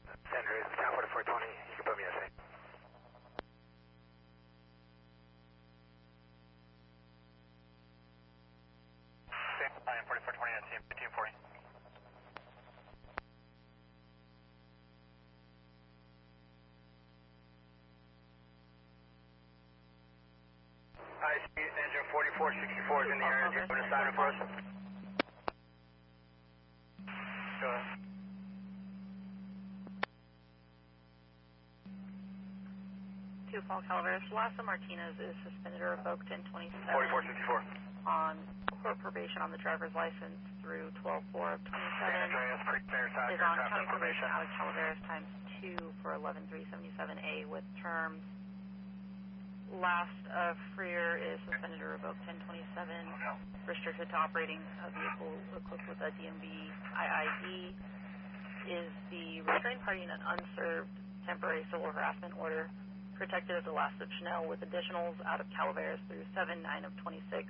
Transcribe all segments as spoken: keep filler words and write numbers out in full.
San Andreas, town forty-four twenty, you can put me in a thing. Same time, forty-four twenty at team fifteen forty. High speed engine forty-four sixty-four is in the area, do you want to sign it for us? Go ahead. Two Paul Calaveras, Lassa Martinez is suspended or revoked ten twenty-seven forty-four sixty-four. on court probation on the driver's license through twelve four of San twenty-seven. Andreas, pre-clear Is on county probation out of Calaveras times two for eleven three seventy-seven A with terms. Last of Freer is suspended or revoked ten twenty-seven, restricted to operating a vehicle equipped with a D M V I I D. Is the restrained party in an unserved temporary civil harassment order, protected as the last of Chanel with additionals out of Calaveras through seven nine of twenty-six.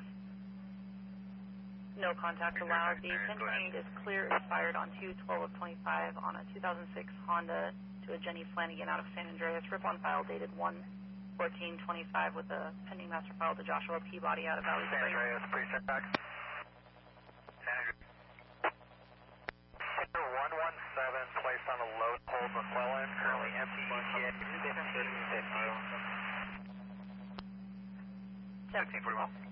No contact allowed. The ten twenty-eight is clear, expired on two twelve of twenty-five on a two thousand six Honda to a Jenny Flanagan out of San Andreas. Rip on file dated one fourteen twenty-five with a pending master file to Joshua Peabody out of Valley San Springs. Andreas, precinct back. San Andreas. one one seven placed on a load hold McClellan, currently empty E T A fifteen fifty. fifteen forty-one.